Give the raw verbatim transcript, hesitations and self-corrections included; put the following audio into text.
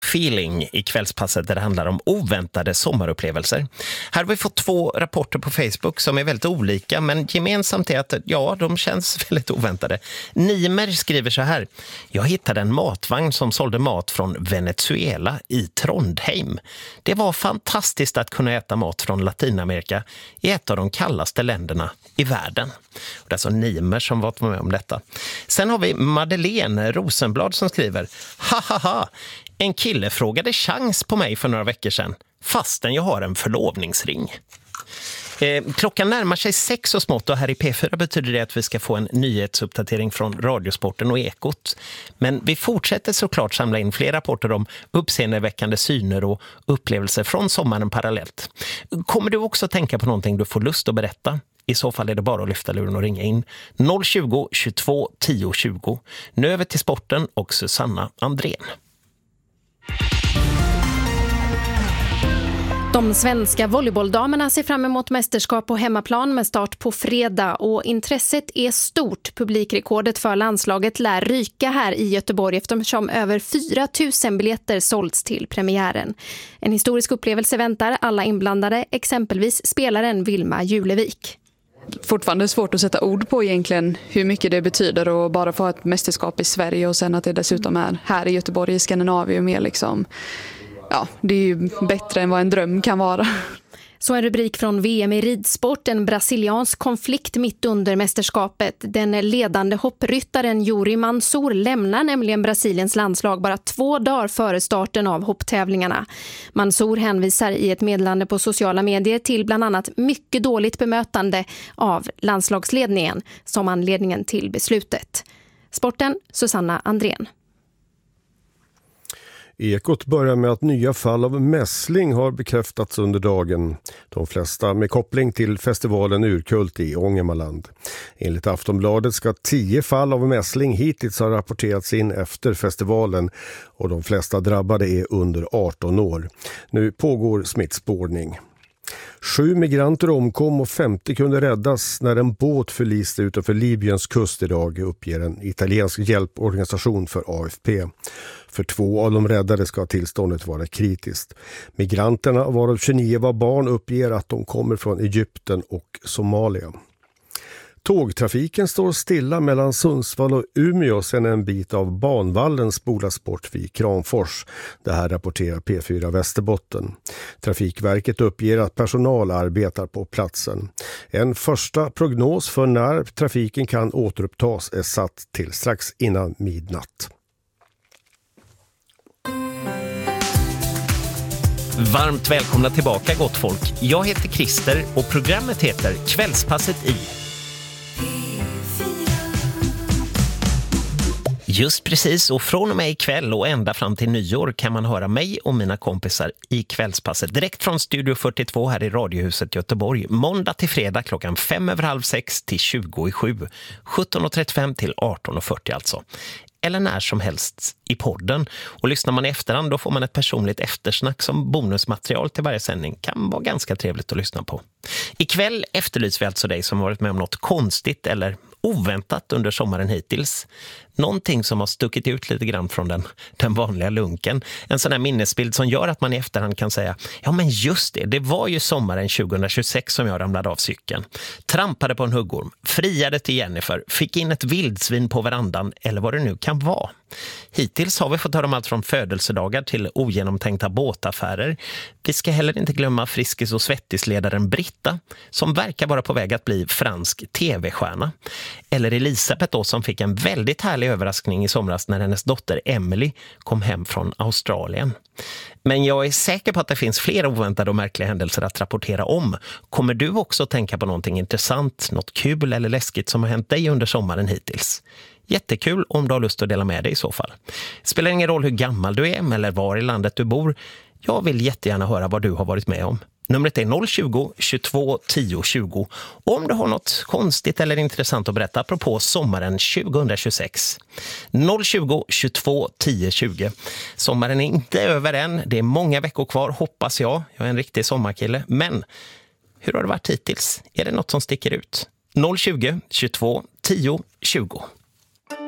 feeling i kvällspasset där det handlar om oväntade sommarupplevelser. Här har vi fått två rapporter på Facebook som är väldigt olika, men gemensamt är att ja, de känns väldigt oväntade. Nimer skriver så här: jag hittade en matvagn som sålde mat från Venezuela i Trondheim. Det var fantastiskt att kunna äta mat från Latinamerika i ett av de kallaste länderna i världen. Och det är alltså Nimer som varit med om detta. Sen har vi Madeleine Rosenblad som skriver: hahaha, en kille frågade chans på mig för några veckor sedan fastän jag har en förlovningsring. Eh, klockan närmar sig sex och smått och här i P fyra betyder det att vi ska få en nyhetsuppdatering från Radiosporten och Ekot. Men vi fortsätter såklart samla in fler rapporter om uppseendeväckande syner och upplevelser från sommaren parallellt. Kommer du också tänka på någonting du får lust att berätta? I så fall är det bara att lyfta luren och ringa in noll tjugo, tjugotvå, tio tjugo. Nu över till sporten och Susanna Andrén. De svenska volleybolldamerna ser fram emot mästerskap på hemmaplan med start på fredag och intresset är stort. Publikrekordet för landslaget lär ryka här i Göteborg eftersom över fyra tusen biljetter sålts till premiären. En historisk upplevelse väntar alla inblandade, exempelvis spelaren Vilma Julevik. Fortfarande svårt att sätta ord på egentligen hur mycket det betyder och bara få ett mästerskap i Sverige och sen att det dessutom är här i Göteborg i Skandinavien mer liksom. Ja, det är ju bättre än vad en dröm kan vara. Så en rubrik från V M i ridsport, en brasiliansk konflikt mitt under mästerskapet. Den ledande hoppryttaren Yuri Mansour lämnar nämligen Brasiliens landslag bara två dagar före starten av hopptävlingarna. Mansour hänvisar i ett meddelande på sociala medier till bland annat mycket dåligt bemötande av landslagsledningen som anledningen till beslutet. Sporten, Susanna Andrén. Ekot börjar med att nya fall av mässling har bekräftats under dagen. De flesta med koppling till festivalen Urkult i Ångermanland. Enligt Aftonbladet ska tio fall av mässling hittills ha rapporterats in efter festivalen och de flesta drabbade är under arton år. Nu pågår smittspårning. Sju migranter omkom och femtio kunde räddas när en båt förliste utanför Libyens kust idag, uppger en italiensk hjälporganisation för A F P. För två av de räddade ska tillståndet vara kritiskt. Migranterna, varav tjugonio var barn, uppger att de kommer från Egypten och Somalia. Tågtrafiken står stilla mellan Sundsvall och Umeå sedan en bit av banvallen spolas bort vid Kramfors. Det här rapporterar P fyra Västerbotten. Trafikverket uppger att personal arbetar på platsen. En första prognos för när trafiken kan återupptas är satt till strax innan midnatt. Varmt välkomna tillbaka gott folk. Jag heter Christer och programmet heter Kvällspasset i. Just precis, och från och med ikväll och ända fram till nyår kan man höra mig och mina kompisar i Kvällspasset direkt från Studio fyrtiotvå här i Radiohuset Göteborg. Måndag till fredag klockan fem över halv sex till tjugo i sju. sjutton och trettiofem till arton och fyrtio alltså. Eller när som helst i podden. Och lyssnar man i efterhand då får man ett personligt eftersnack som bonusmaterial till varje sändning. Kan vara ganska trevligt att lyssna på. Ikväll efterlyser vi alltså dig som varit med om något konstigt eller oväntat under sommaren hittills. Någonting som har stuckit ut lite grann från den, den vanliga lunken. En sån här minnesbild som gör att man i efterhand kan säga: ja men just det, det var ju sommaren tjugohundratjugosex som jag ramlade av cykeln. Trampade på en huggorm, friade till Jennifer, fick in ett vildsvin på verandan eller vad det nu kan vara. Hittills har vi fått höra om allt från födelsedagar till ogenomtänkta båtaffärer. Vi ska heller inte glömma Friskis- och Svettisledaren Britta som verkar vara på väg att bli fransk tv-stjärna. Eller Elisabeth då, som fick en väldigt härlig överraskning i somras när hennes dotter Emily kom hem från Australien. Men jag är säker på att det finns fler oväntade och märkliga händelser att rapportera om. Kommer du också tänka på någonting intressant, något kul eller läskigt som har hänt dig under sommaren hittills? Jättekul om du har lust att dela med dig i så fall. Spelar ingen roll hur gammal du är eller var i landet du bor. Jag vill jättegärna höra vad du har varit med om. Numret är noll tjugo, tjugotvå, tio tjugo. Om du har något konstigt eller intressant att berätta apropå sommaren tjugohundratjugosex. noll tjugo, tjugotvå, tio tjugo. Sommaren är inte över än. Det är många veckor kvar, hoppas jag. Jag är en riktig sommarkille. Men hur har det varit hittills? Är det något som sticker ut? noll tjugo, tjugotvå, tio tjugo.